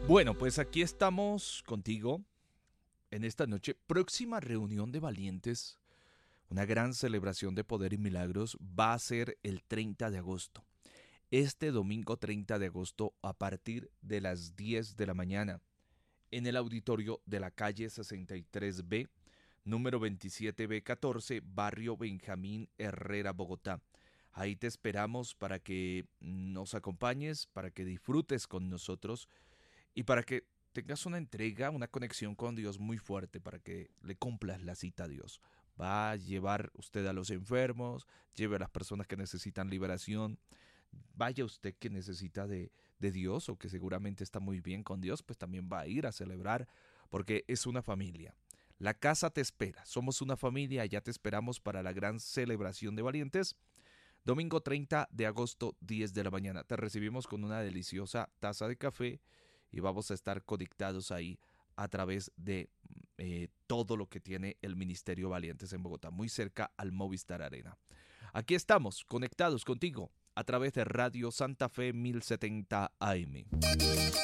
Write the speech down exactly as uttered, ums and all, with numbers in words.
Bueno, pues aquí estamos contigo en esta noche. Próxima reunión de valientes, una gran celebración de poder y milagros, va a ser el treinta de agosto. Este domingo treinta de agosto a partir de las diez de la mañana en el auditorio de la calle sesenta y tres B, número veintisiete B catorce, barrio Benjamín Herrera, Bogotá. Ahí te esperamos para que nos acompañes, para que disfrutes con nosotros y para que tengas una entrega, una conexión con Dios muy fuerte, para que le cumplas la cita a Dios. Va a llevar usted a los enfermos, lleve a las personas que necesitan liberación. Vaya usted que necesita de, de Dios o que seguramente está muy bien con Dios, pues también va a ir a celebrar porque es una familia. La casa te espera, somos una familia, ya te esperamos para la gran celebración de valientes. Domingo treinta de agosto, diez de la mañana. Te recibimos con una deliciosa taza de café y vamos a estar conectados ahí a través de eh, todo lo que tiene el Ministerio Valientes en Bogotá, muy cerca al Movistar Arena. Aquí estamos, conectados contigo a través de Radio Santa Fe mil setenta A M.